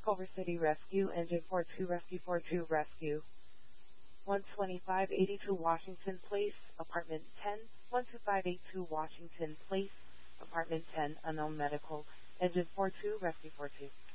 Culver City Rescue, Engine 42 Rescue 42 Rescue. 12582 Washington Place, Apartment 10. 12582 Washington Place, Apartment 10, Unknown Medical, Engine 42 Rescue 42.